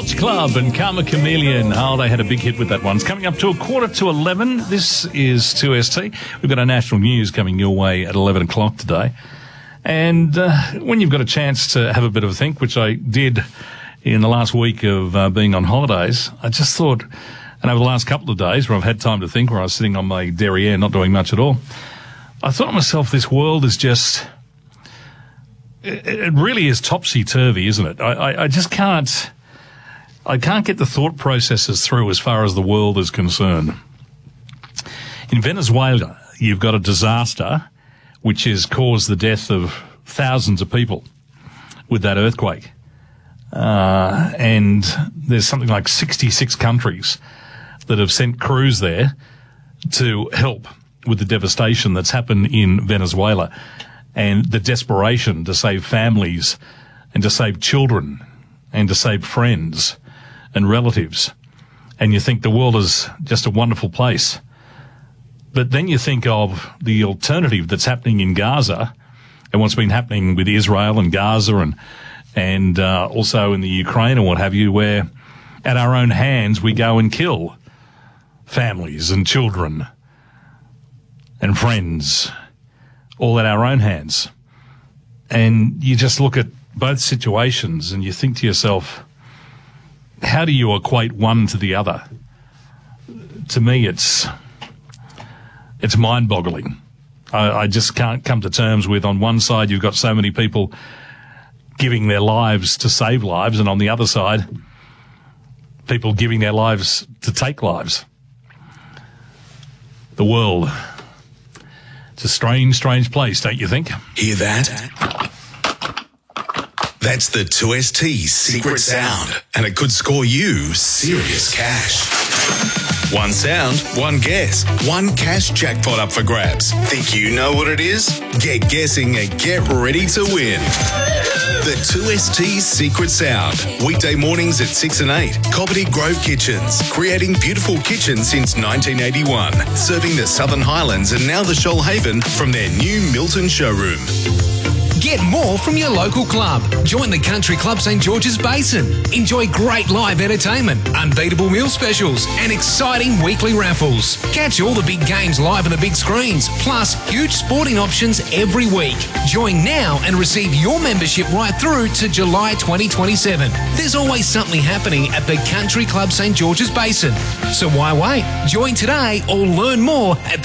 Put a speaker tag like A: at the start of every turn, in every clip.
A: Culture Club and Karma Chameleon. Oh, they had a big hit with that one. It's coming up to 11:15. This is 2ST. We've got our national news coming your way at 11 o'clock today. And when you've got a chance to have a bit of a think, which I did in the last week of being on holidays, I just thought, and over the last couple of days where I've had time to think, where I was sitting on my derriere not doing much at all, I thought to myself, this world is just... It really is topsy-turvy, isn't it? I just can't... I can't get the thought processes through as far as the world is concerned. In Venezuela, you've got a disaster which has caused the death of thousands of people with that earthquake. And there's something like 66 countries that have sent crews there to help with the devastation that's happened in Venezuela and the desperation to save families and to save children and to save friends and relatives. And you think the world is just a wonderful place. But then you think of the alternative that's happening in Gaza and what's been happening with Israel and Gaza and also in the Ukraine and what have you, where at our own hands we go and kill families and children and friends, all at our own hands. And you just look at both situations and you think to yourself, how do you equate one to the other? To me, it's mind-boggling. I just can't come to terms with, on one side, you've got so many people giving their lives to save lives, and on the other side, people giving their lives to take lives. The world. It's a strange, strange place, don't you think?
B: Hear that? That's the 2ST secret sound, and it could score you serious cash. One sound, one guess, one cash jackpot up for grabs. Think you know what it is? Get guessing and get ready to win. The 2ST secret sound. Weekday mornings at 6 and 8. Cobbitty Grove Kitchens. Creating beautiful kitchens since 1981. Serving the Southern Highlands and now the Shoalhaven from their new Milton showroom.
C: Get more from your local club. Join the Country Club St George's Basin. Enjoy great live entertainment, unbeatable meal specials, and exciting weekly raffles. Catch all the big games live on the big screens, plus huge sporting options every week. Join now and receive your membership right through to July 2027. There's always something happening at the Country Club St George's Basin. So why wait? Join today or learn more at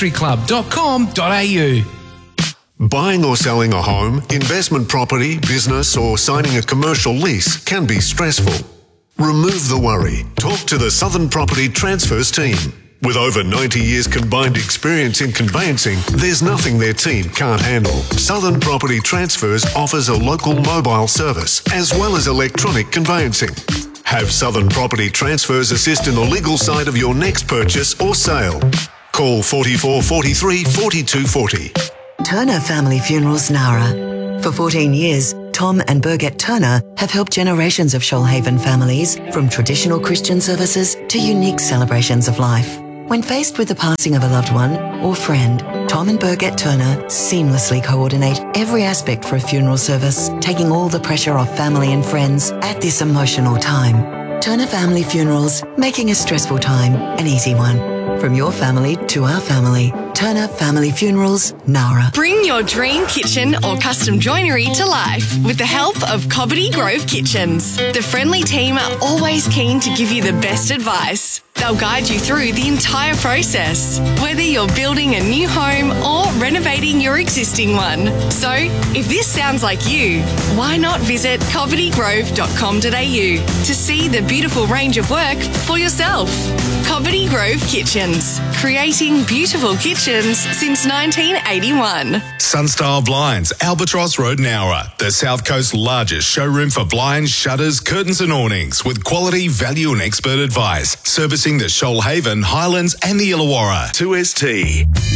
C: thecountryclub.com.au.
D: Buying or selling a home, investment property, business, or signing a commercial lease can be stressful. Remove the worry. Talk to the Southern Property Transfers team. With over 90 years combined experience in conveyancing, there's nothing their team can't handle. Southern Property Transfers offers a local mobile service as well as electronic conveyancing. Have Southern Property Transfers assist in the legal side of your next purchase or sale. Call 44 43 42 40.
E: Turner Family Funerals Nara. For 14 years, Tom and Birgit Turner have helped generations of Shoalhaven families, from traditional Christian services to unique celebrations of life. When faced with the passing of a loved one or friend, Tom and Birgit Turner seamlessly coordinate every aspect for a funeral service, taking all the pressure off family and friends at this emotional time. Turner Family Funerals, making a stressful time an easy one. From your family to our family. Turner Family Funerals, Nara.
F: Bring your dream kitchen or custom joinery to life with the help of Cobbitty Grove Kitchens. The friendly team are always keen to give you the best advice. They'll guide you through the entire process, whether you're building a new home or renovating your existing one. So, if this sounds like you, why not visit cobbittygrove.com.au to see the beautiful range of work for yourself. Cobbitty Grove Kitchens, creating beautiful kitchens since 1981.
B: Sunstyle Blinds, Albatross Road, Nowra. The South Coast's largest showroom for blinds, shutters, curtains and awnings with quality, value and expert advice. Servicing the Shoalhaven, Highlands and the Illawarra. 2ST.